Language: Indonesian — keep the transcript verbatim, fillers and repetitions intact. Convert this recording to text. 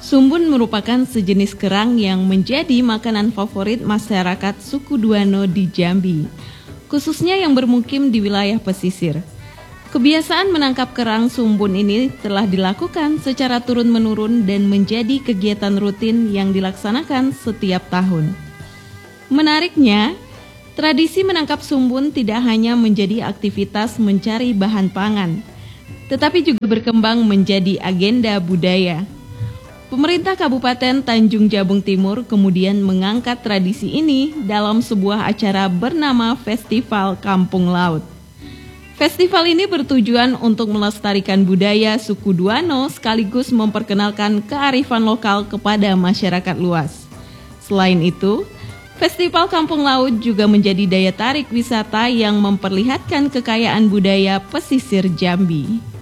Sumbun merupakan sejenis kerang yang menjadi makanan favorit masyarakat suku Duano di Jambi, khususnya yang bermukim di wilayah pesisir. Kebiasaan menangkap kerang sumbun ini telah dilakukan secara turun-menurun dan menjadi kegiatan rutin yang dilaksanakan setiap tahun. Menariknya, tradisi menangkap sumbun tidak hanya menjadi aktivitas mencari bahan pangan, tetapi juga berkembang menjadi agenda budaya. Pemerintah Kabupaten Tanjung Jabung Timur kemudian mengangkat tradisi ini dalam sebuah acara bernama Festival Kampung Laut. Festival ini bertujuan untuk melestarikan budaya suku Duano sekaligus memperkenalkan kearifan lokal kepada masyarakat luas. Selain itu, Festival Kampung Laut juga menjadi daya tarik wisata yang memperlihatkan kekayaan budaya pesisir Jambi.